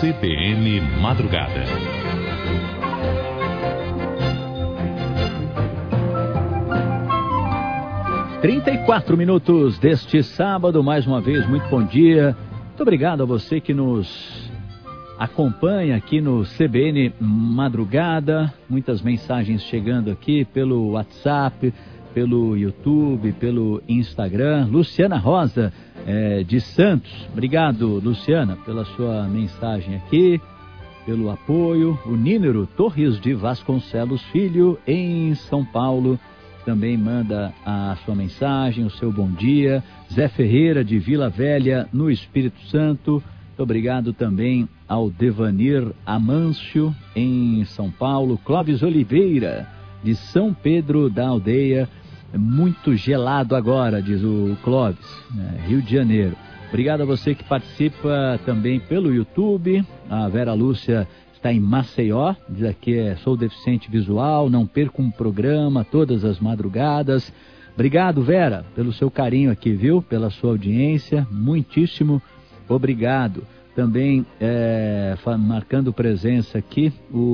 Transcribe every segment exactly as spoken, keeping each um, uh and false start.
C B N Madrugada. trinta e quatro minutos deste sábado, mais uma vez, muito bom dia. Muito obrigado a você que nos acompanha aqui no C B N Madrugada. Muitas mensagens chegando aqui pelo WhatsApp, pelo YouTube, pelo Instagram. Luciana Rosa, é, de Santos. Obrigado, Luciana, pela sua mensagem aqui, pelo apoio. O Nínero Torres de Vasconcelos Filho, em São Paulo, também manda a sua mensagem, o seu bom dia. Zé Ferreira, de Vila Velha, no Espírito Santo. Muito obrigado também ao Devanir Amâncio, em São Paulo. Clóvis Oliveira, de São Pedro da Aldeia. Muito gelado agora, diz o Clóvis, né? Rio de Janeiro. Obrigado a você que participa também pelo YouTube. A Vera Lúcia está em Maceió, diz aqui, é, sou deficiente visual, não perco um programa todas as madrugadas. Obrigado, Vera, pelo seu carinho aqui, viu? Pela sua audiência, muitíssimo obrigado. Também é, marcando presença aqui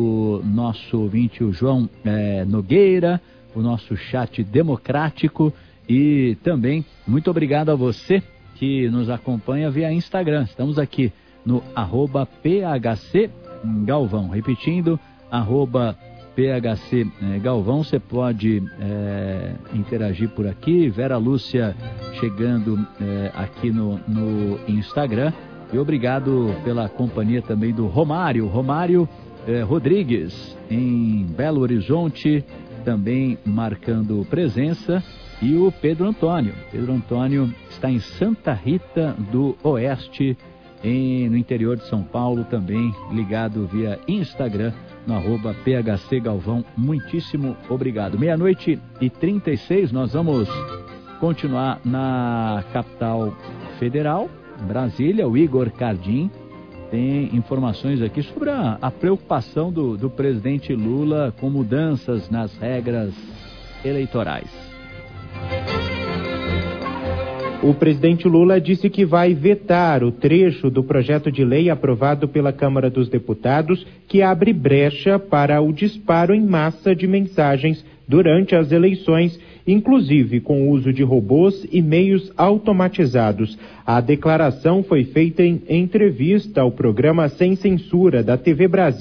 o nosso ouvinte, o João é, Nogueira, o nosso chat democrático, e também muito obrigado a você que nos acompanha via Instagram. Estamos aqui no arroba P H C Galvão, repetindo, arroba P H C Galvão. Você pode é, interagir por aqui. Vera Lúcia chegando é, aqui no, no Instagram. E obrigado pela companhia também do Romário, Romário é, Rodrigues, em Belo Horizonte, também marcando presença. E o Pedro Antônio, Pedro Antônio está em Santa Rita do Oeste, Em, no interior de São Paulo, também ligado via Instagram, no arroba P H C Galvão. Muitíssimo obrigado. Meia-noite e trinta e seis, nós vamos continuar na capital federal, Brasília. O Igor Cardim tem informações aqui sobre a, a preocupação do, do presidente Lula com mudanças nas regras eleitorais. O presidente Lula disse que vai vetar o trecho do projeto de lei aprovado pela Câmara dos Deputados que abre brecha para o disparo em massa de mensagens durante as eleições, inclusive com o uso de robôs e meios automatizados. A declaração foi feita em entrevista ao programa Sem Censura da T V Brasil.